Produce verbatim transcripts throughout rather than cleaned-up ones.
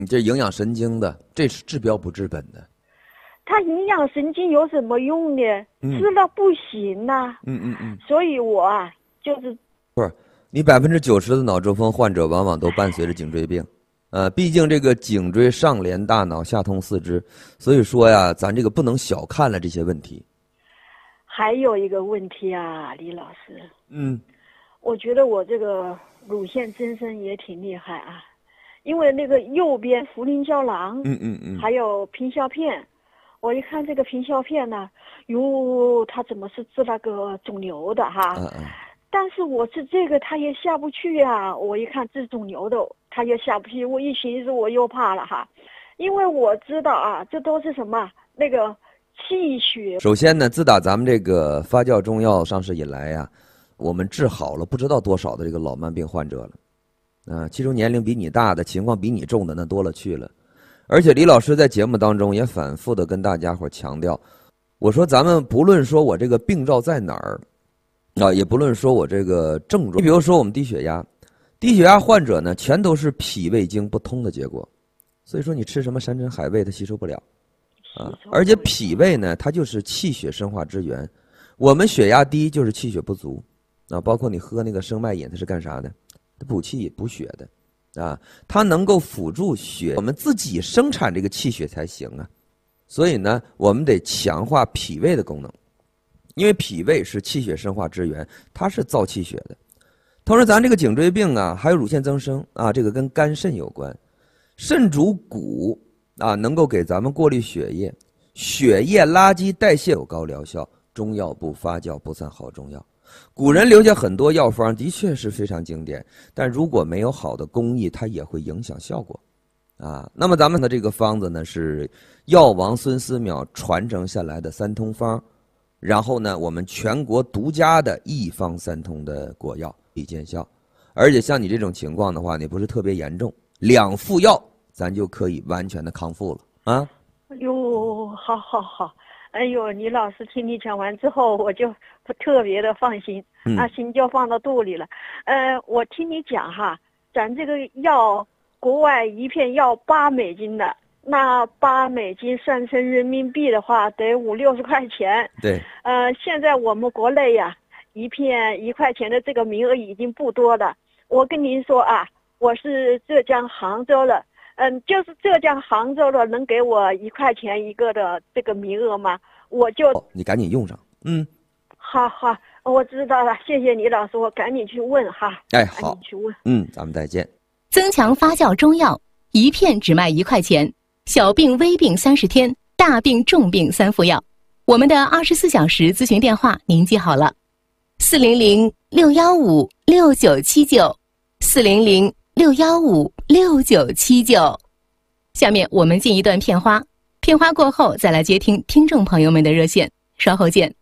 你这营养神经的，这是治标不治本的。 他营养神经有什么用呢？ 嗯、 吃了不行呐、啊。 嗯嗯嗯。 所以我啊，就是不是你百分之九十的脑中风患者往往都伴随着颈椎病，呃，毕竟这个颈椎上连大脑，下通四肢，所以说呀，咱这个不能小看了这些问题。 还有一个问题啊，李老师， 嗯， 我觉得我这个乳腺增生也挺厉害啊，因为那个右边茯苓胶囊， 嗯嗯嗯， 还有平效片。我一看这个平效片呢，哟，它怎么是治那个肿瘤的哈？ 嗯嗯。 但是我治这个它也下不去啊。我一看治肿瘤的，它也下不去。我一寻思我又怕了哈，因为我知道啊，这都是什么那个气血。 首先呢，自打咱们这个发酵中药上市以来呀，我们治好了不知道多少的这个老慢病患者了，啊，其中年龄比你大的、情况比你重的那多了去了。而且李老师在节目当中也反复的跟大家伙强调，我说咱们不论说我这个病灶在哪儿，啊，也不论说我这个症状，你比如说我们低血压，低血压患者呢，全都是脾胃经不通的结果，所以说你吃什么山珍海味它吸收不了，啊，而且脾胃呢，它就是气血生化之源，我们血压低就是气血不足，啊，包括你喝那个生脉饮，它是干啥的？它补气补血的。啊，它能够辅助血，我们自己生产这个气血才行啊。所以呢，我们得强化脾胃的功能，因为脾胃是气血生化之源，它是造气血的。同时，咱这个颈椎病啊，还有乳腺增生啊，这个跟肝肾有关。肾主骨啊，能够给咱们过滤血液，血液垃圾代谢有高疗效，中药不发酵不算好中药。古人留下很多药方，的确是非常经典，但如果没有好的工艺，它也会影响效果，啊。那么咱们的这个方子呢，是药王孙思邈传承下来的三通方，然后呢，我们全国独家的一方三通的果药可以见效，而且像你这种情况的话，你不是特别严重，两副药咱就可以完全的康复了啊。 哟，好好好。哎呦，李老师听你讲完之后，我就特别的放心， 嗯、 啊，心就放到肚里了。呃，我听你讲哈，咱这个药，国外一片要八美金的，那八美金算成人民币的话，得五六十块钱。 对。 呃，现在我们国内呀，一片一块钱的这个名额已经不多了。我跟您说啊，我是浙江杭州的。嗯，就是浙江杭州的能给我一块钱一个的这个名额吗？我就、 哦、你赶紧用上。嗯， 好好，我知道了，谢谢李老师，我赶紧去问哈。 哎，好， 赶紧去问。 嗯，咱们再见。 增强发酵中药，一片只卖一块钱，小病微病三十天，大病重病三副药。我们的二十四小时咨询电话您记好了：四零零六幺五六九七九，四零零六幺五六九七九。下面我们进一段片花，片花过后再来接听听众朋友们的热线，稍后见。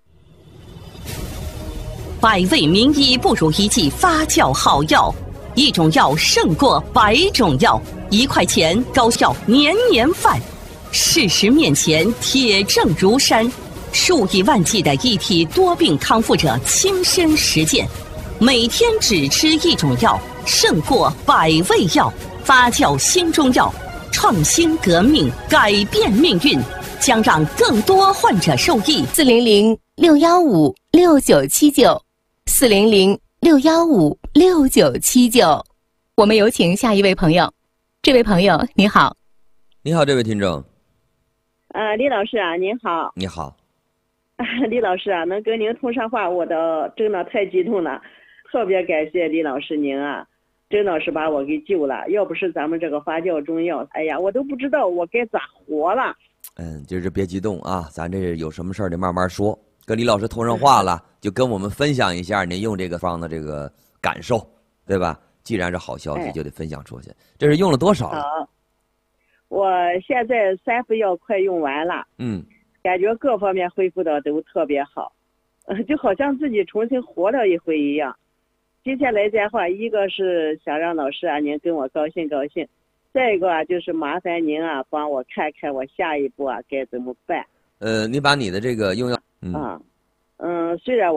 百味名医不如一剂发酵好药，一种药胜过百种药，一块钱高效年年饭。事实面前铁证如山，数以万计的一体多病康复者亲身实践，每天只吃一种药胜过百味药。发酵新中药，创新革命，改变命运，将让更多患者受益。 四零零六幺五六九七九，四零零六幺五六九七九。我们有请下一位朋友。这位朋友你好。 你好，这位听众。 呃，李老师啊，您好。 你好。 李老师啊，能跟您通上话，我的真的太激动了，特别感谢李老师您啊。真的是把我给救了，要不是咱们这个发酵中药，哎呀，我都不知道我该咋活了。 嗯，就是别激动啊，咱这有什么事儿得慢慢说。跟李老师通上话了，就跟我们分享一下您用这个方的这个感受，对吧？既然是好消息，就得分享出去。这是用了多少了？ 好，我现在三副药快用完了， 嗯， 感觉各方面恢复的都特别好，呃，就好像自己重新活了一回一样。接下来的话，一个是想让老师啊您跟我高兴高兴，再一个啊就是麻烦您啊帮我看看我下一步啊该怎么办。 呃，你把你的这个用药， 嗯，啊，嗯，虽然我